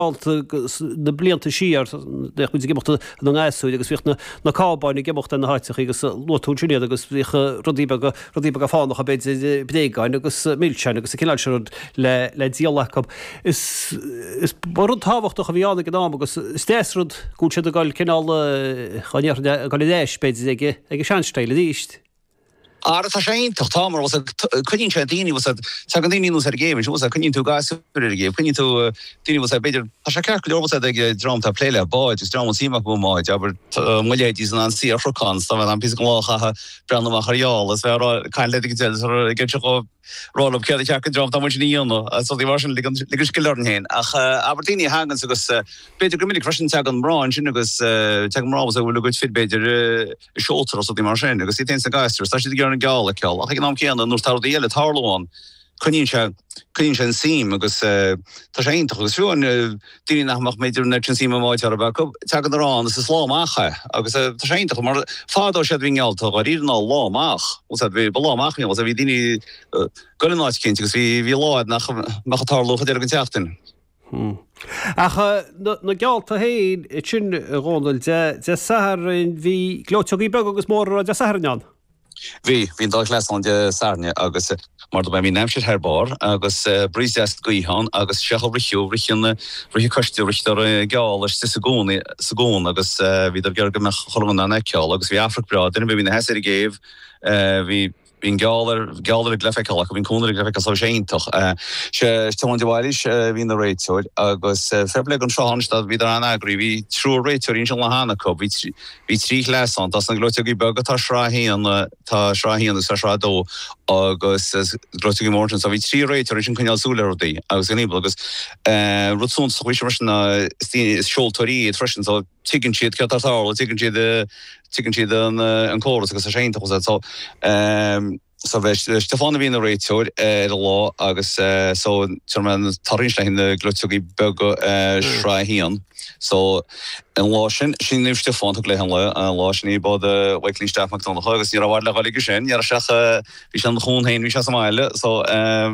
de blianta siar de chu gimacht an gáú agus bhíocht na cábáinna gimacht an háiteach agus loúisiine agus bhícha rodíbe go fánach a bedéáin agus mílsein agus ciileú le díalachab. Is barún táhachtach a bhíána go ná agus stéisrod gúil se a gáil cinál gáiléis beidir ag seansteile díist. Tá sé intach támar was chuinn sé daoine was daoine ús ar géim, was chuinn tú gasú gé, chuinn tú daoine was beidir tá sé ceir was ag drom tá pléile a báid, is drom síach go máid, aber muléidí san an sí Africán, tá an pí goácha brennach arheáil, as bheit caiin le ge go rála cead ceach drom tá mu íonna, so dí mar ligur skillorn héin. Ach aber daoine hagan agus beidir go minic freisin te an mráin sin agus te mrá a bhfuil go fit beidir seoltar os dí mar sin, agus í ten sa gaiister, tá si an gála ceall. Ach ná céanna nuair tar éile tarláin chuinn sé an sim agus tá sé intach agus fiúin daoine nachach méidir net an sim máid ar a te an rán is lámacha agus tá sé intach mar fádá sé bhíalta a rína lámach ús bhí lámach was a bhí daoine gonáid cinint agus bhí láid nach tarlócha ar an teachtain. Ach na gealta héin sin rónil de sahar bhí glóteí beg agus mór de saharneán. Hín dá leán de sarne agus mar be mí nemsir herbar agus bríast goíán agus seachriú richna ri coistúrichtar geall sagón agus hí ge me chogan an ceall agus bhí Africbra duna be hín heir géh hí Bhín galar glefaach a bhín cúnar glefaach a séintach. Se deháilis hín na réiteúid agus feble an seánstad hí an agri hí trú réiteúir ín se le hána có hí trí leán, tas an glóteí bega tá sráhíían tá sráhíían sa srádó agus glóteí mór a bhí trí réiteúir sin chuineal súlaí agus ganníbal agus ruún na is seoltóí freisin tugann siad cetartála tugann siad an córas agus a séintach so bheith Stefána bhíon a réiteúir lá agus tarínsle hin na glúteí bega sráhíían. So an lá sin níomh Stefánach le le an lá sin bad Wakelín Stefach an agus ní bhhaid le gáige sin, ar secha bhí an chuúnhéin bhí se máile, so an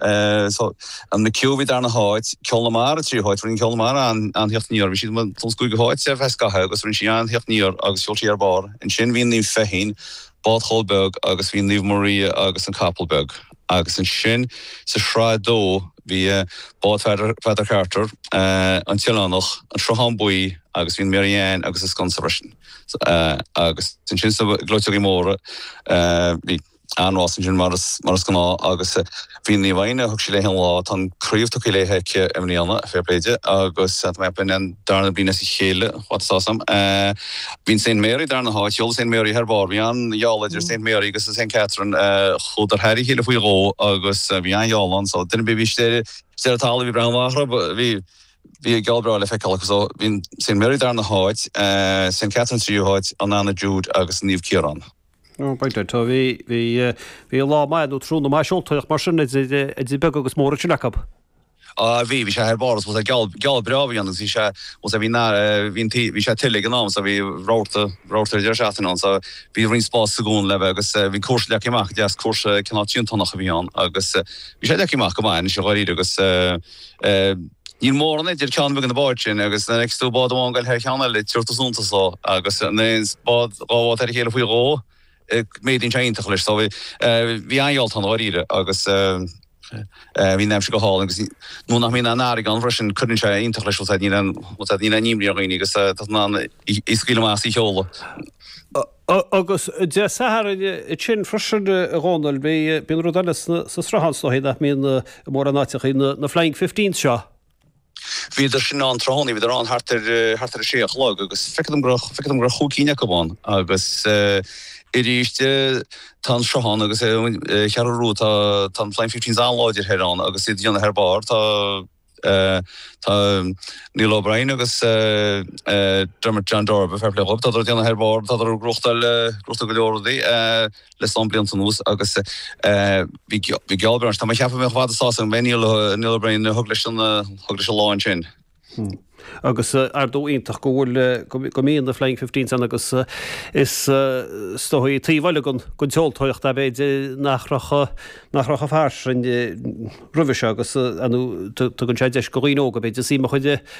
na ciúhí ar na háid ceollamar a tríáid rin ceollamar an heochtníor, bhí si tonscúige háid sé fescathe agus rin si an heochtníor agus fioltí ar bar, an sin bhíon níomh fehín Bad Holberg agus hín Níomh Maria agus an Capelberg agus an sin sa srádó hí Bad Feidir Carter an Tialánach an Srahan Buí agus hín Marianne agus is Conservation agus an sin sa glóteí móra hí anhásin sin maras gná agus hín ní bhaine thug sí le hen lá tan críomhtach léthe imníanana fairpléide agus me an darna blina sa chéile sam. Bhín St. Mary darna háid, Joel St. Mary herbar, bhí an Jáleidir St. Mary agus St. Catherine chud ar heirí chéile faoi ró agus bhí an Jálan, so duine be bhí stéirtála bhí breanmhachra, bhí galbrá le feicáach, so bhín St. Mary darna háid, St. Catherine tríúháid an Anna Jude agus Níomh Ciarán. Bainte tá bhí lá maidú trúna mai seoltaach mar sin beg agus mór sinachab. Bhí sé herbaras was gal braví an hí sé hí sé tiile an ná a bhí ráta de seaán sa bhí rin spá sagún le agus hí cuas leach deas cuas cinnáúntanach a bhíán agus bhí sé leach go main se gáí agus Ní mór an idir cean an na báid sin agus na nextú bád amháil he cheanna le tíirtasúnta sá agus néos bád ráhá ar chéile faoi ró méidín teintach leis, so bhí anhealt an áíre agus hí neim se go háil agus nó nach mí an árig an bhreisin chuann sé intach leis ní níimrí a réine agus iscíile más í cheola. Agus de sahar sin freisin rónal bíon rudaile sa srahanslóhéad nach míon mór an náiteach na Flying 15 seo. Bhí sin an trháinní bhí an hartar séach lá agus fecadm gra chucíine goháin agus iríiste tan seán agus chearrú tan Flying 15 anláidir herán agus i dtíanana herbar tá Neil O'Brien agus Dermot John Dorb fairplay op, tá dtíanana herbar tá grochtal go leordaí les an blianta nús agus bhí gealbrans tá cheappa me bhd sá an Neil O'Brien thug leis láin sin. agus ardó intach gohfuil go míon na Flying 15 agus is stoí tíhile gon teoltóocht a béid nachracha fásin ruhise agus anú gon sé deis goíó go beidir sí chuide